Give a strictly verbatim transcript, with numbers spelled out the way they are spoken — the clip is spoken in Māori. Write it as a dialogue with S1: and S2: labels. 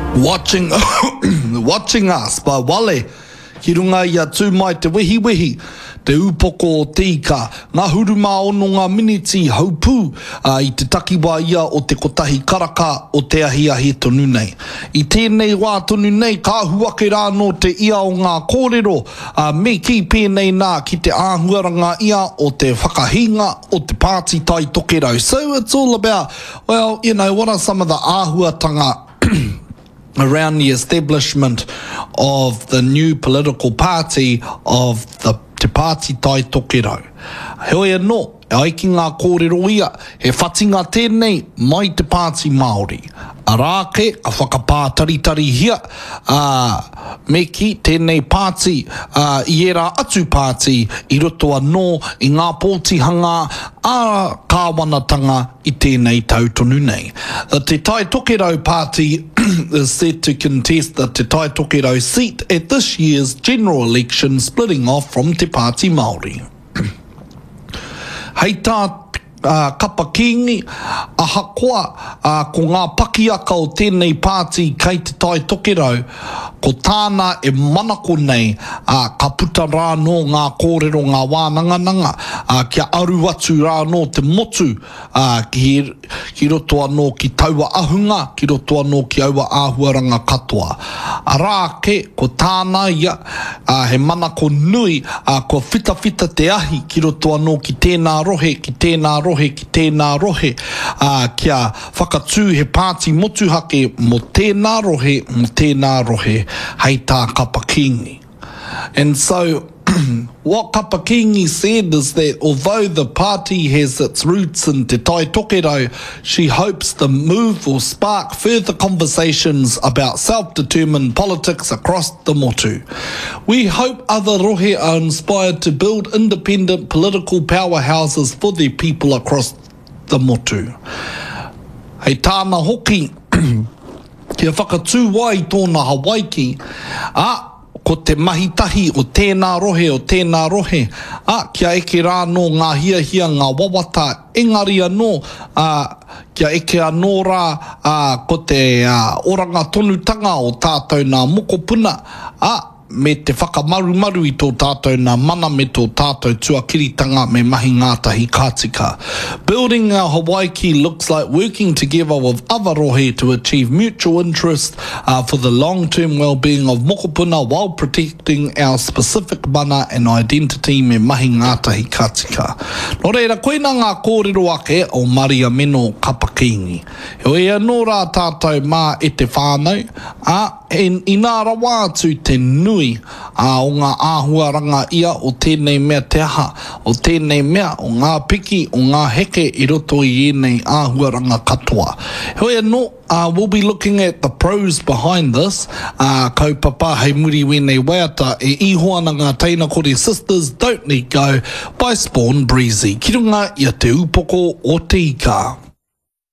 S1: watching watching us by Wale ki runga ia tū mai te wehi wehi te upoko o te ika ngā huru mā ono ngā miniti haupū uh, i te takiwa ia o te kotahi karaka o te ahi ahi tonu nei. I tēnei wā tonu nei ka huake rā no te ia o ngā kōrero uh, me ki pēnei nā ki te āhuaranga ia o te whakahinga o te Pāti Tai Tokerau. So it's all about, well, you know, what are some of the āhuatanga around the establishment of the new political party of the Te Pāti Tai Tokerau. Hoi anō, e ai ki ngā kōrero ia, he whatinga tēnei mai te Pāti Māori. Arāke, a whakapātaritari hia, uh, me ki tēnei pāti, uh, i era atu pāti, i roto anō i ngā pōtihanga a kāwanatanga i tēnei tautonu nei. The Te Tai Tokerau Party is set to contest the Te Tai Tokerau seat at this year's general election, splitting off from Te Pāti Māori. Hei tā Uh, kapa kingi a hakoa uh, ko ngā pakiaka o tēnei pāti kei te Tai Tokerau ko tāna e manako nei uh, ka puta rā no ngā kōrero ngā wānangananga uh, kia aru atu rā no te motu uh, ki, ki roto anō ki taua ahunga ki roto anō ki aua āhuaranga katoa a rā ke ko tāna ia uh, he manako nui uh, ko whita whita te ahi ki roto anō ki tēnā rohe ki tēnā rohe rohe ki tēnā rohe uh, kia whakatū he pāti motuhake mo tēnā rohe mo tēnā rohe hei tā Kapakingi. And so what Kapakingi said is that although the party has its roots in Te Tai Tokerau, she hopes the move will spark further conversations about self-determined politics across the motu. We hope other rohe are inspired to build independent political powerhouses for their people across the motu. Hei tāna hoki, kia whakatū wai tōna Hawaii, a ko te mahitahi o tēnā rohe o tēnā rohe a kia eke rā no ngā hia hia ngā wawata engari anō a kia eke anō rā a ko te a, oranga tonutanga o tātou nā mokopuna a me te whakamaru maru i tō tātou nā mana me tō tātou tuakiritanga me mahi ngātahi kātika. Building our Hawaii looks like working together with other rohe to achieve mutual interest uh, for the long-term well-being of mokopuna while protecting our specific mana and identity me mahi ngātahi kātika. Nō reira, koina ngā kōrero ake o Maria Meno Kapakingi. Hoi anō rā tātou mā e te whānau, a en inara wā atu te nui a o ngā āhuaranga ia o tēnei mea te aha, o tēnei mea o ngā piki, o ngā heke i roto i ēnei āhuaranga katoa. Hoi anō, uh, we'll be looking at the pros behind this. Uh, kaupapa hei muri wēnei waiata e ihoana ngā teina kore sisters Don't Need Go by Spawn Breezy. Ki runga ia te upoko o te ika.